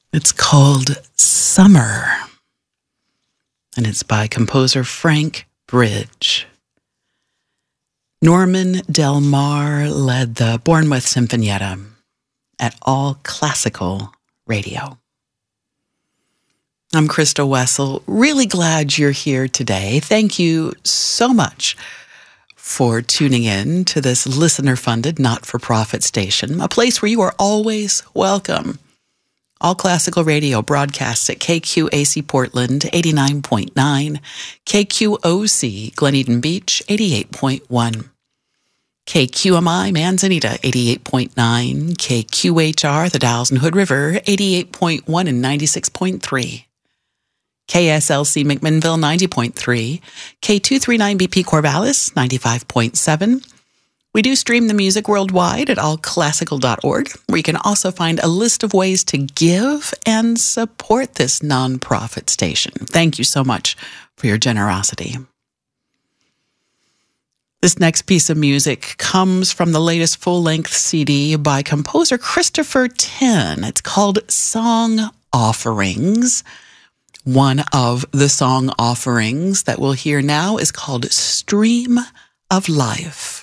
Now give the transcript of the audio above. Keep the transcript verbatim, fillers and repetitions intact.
It's called Summer, and it's by composer Frank Bridge. Norman Del Mar led the Bournemouth Sinfonietta at All Classical Radio. I'm Krista Wessel. Really glad you're here today. Thank you so much for tuning in to this listener-funded, not-for-profit station, a place where you are always welcome. All Classical Radio broadcasts at K Q A C Portland, eighty-nine point nine, K Q O C Glen Eden Beach, eighty-eight point one, K Q M I Manzanita, eighty-eight point nine, K Q H R The Dalles and Hood River, eighty-eight point one and ninety-six point three, K S L C McMinnville, ninety point three, K two thirty-nine B P Corvallis, ninety-five point seven. We do stream the music worldwide at all classical dot org, where you can also find a list of ways to give and support this nonprofit station. Thank you so much for your generosity. This next piece of music comes from the latest full-length C D by composer Christopher Tin. It's called Song Offerings. One of the song offerings that we'll hear now is called Stream of Life.